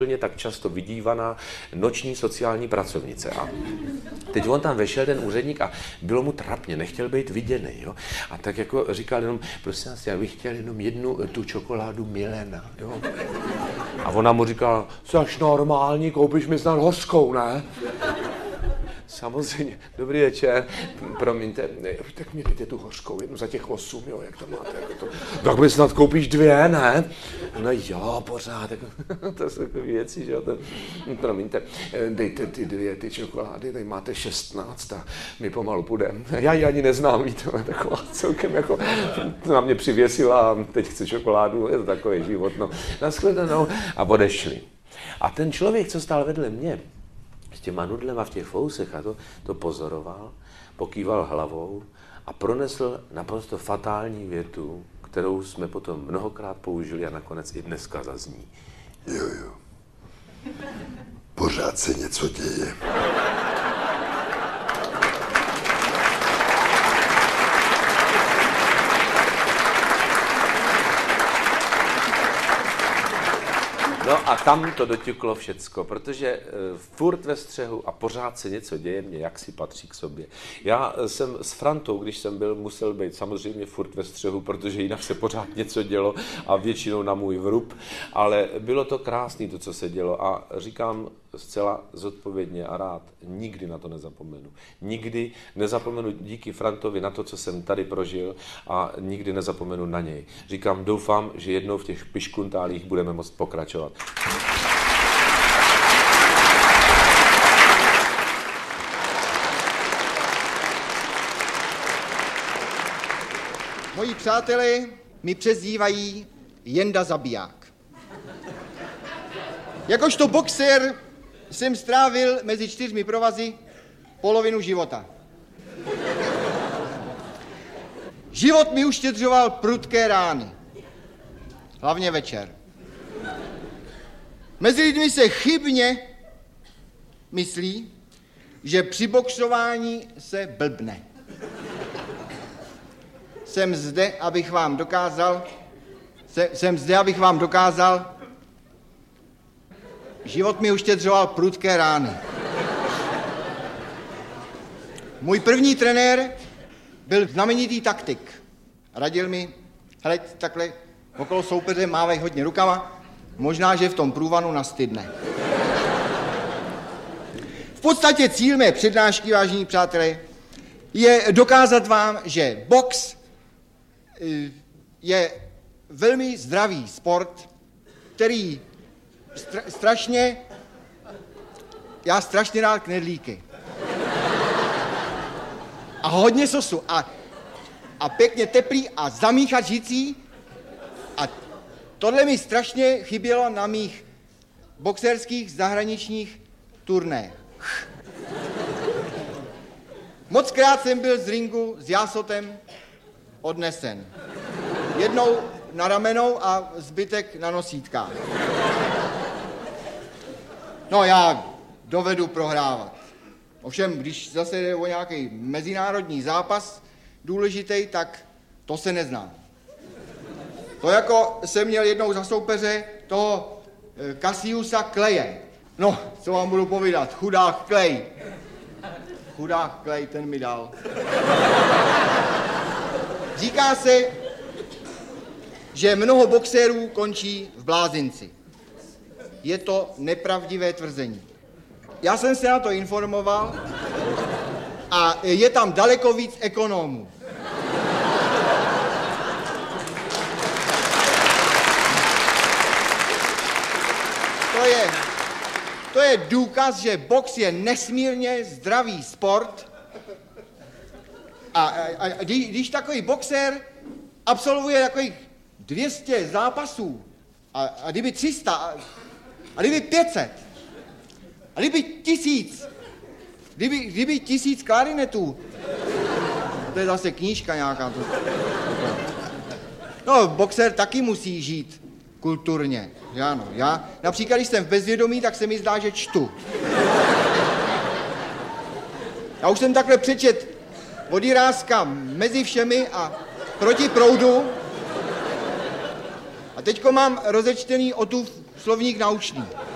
tak často vydívaná noční sociální pracovnice. A teď on tam vešel ten úředník a bylo mu trapně, nechtěl být viděný. Jo? A tak jako říkal jenom, prosím vás, já bych chtěl jenom jednu tu čokoládu Milena. Jo? A ona mu říkala, jsi normální, koupíš mi snad hořkou, ne? Samozřejmě, dobrý večer, promiňte, tak mi dejte tu hořkou, jednu za těch 8, jo, jak to máte, jako to. Tak mi snad koupíš 2, ne? No jo, pořád, jako, to jsou takové věci, že jo, promiňte, dejte ty 2, ty čokolády, tady máte 16 a my pomalu půjdeme. Já ji ani neznám, víte, taková celkem jako, na mě přivěsila a teď chce čokoládu, je to takový život, no, nashledanou a odešli. A ten člověk, co stál vedle mě, s těma nudlema v těch fousech a to pozoroval, pokýval hlavou a pronesl naprosto fatální větu, kterou jsme potom mnohokrát použili a nakonec i dneska zazní. Jo. Pořád se něco děje. No a tam to dotiklo všecko, protože furt ve střehu a pořád se něco děje, mě jaksi patří k sobě. Já jsem s Frantou, když jsem byl, musel být samozřejmě furt ve střehu, protože jinak se pořád něco dělo a většinou na můj vrub, ale bylo to krásné to, co se dělo a říkám zcela zodpovědně a rád, nikdy na to nezapomenu. Nikdy nezapomenu díky Frantovi na to, co jsem tady prožil a nikdy nezapomenu na něj. Říkám, doufám, že jednou v těch piškuntálích budeme moct pokračovat. Moji přátelé mi přezdívají Jenda Zabiják. Jakožto boxer jsem strávil mezi 4 provazy polovinu života. Život mi uštědřoval prudké rány. Hlavně večer. Mezi lidmi se chybně myslí, že při boxování se blbne. Jsem zde, abych vám dokázal, život mi uštědřoval prudké rány. Můj první trenér byl znamenitý taktik. Radil mi, hele, takhle okolo soupeře mávej hodně rukama, možná, že v tom průvanu nastydne. V podstatě cíl mé přednášky, vážení přátelé, je dokázat vám, že box je velmi zdravý sport, který já strašně rád knedlíky. A hodně sosu a pěkně teplý a zamíchat žicí. A tohle mi strašně chybělo na mých boxerských zahraničních turné. Mockrát jsem byl z ringu s jásotem odnesen. Jednou na ramenou a zbytek na nosítkách. No, já dovedu prohrávat. Ovšem, když zase jde o nějaký mezinárodní zápas důležitý, tak to se nezná. To jako jsem měl jednou za soupeře toho Cassiusa Claye. No, co vám budu povídat, chudák Clay. Chudák Clay, ten mi dal. Říká se, že mnoho boxérů končí v blázinci. Je to nepravdivé tvrzení. Já jsem se na to informoval a je tam daleko víc ekonomů. To je důkaz, že box je nesmírně zdravý sport a když takový boxer absolvuje takových 200 zápasů a kdyby 300 a kdyby 500 a kdyby 1000, kdyby 1000 klarinetů, to je zase knížka nějaká. No, boxer taky musí žít kulturně, že ano. Já například, když jsem v bezvědomí, tak se mi zdá, že čtu. Já už jsem takhle přečet od Jiráska Mezi všemi a Proti proudu. A teďko mám rozečtený Otův slovník naučný.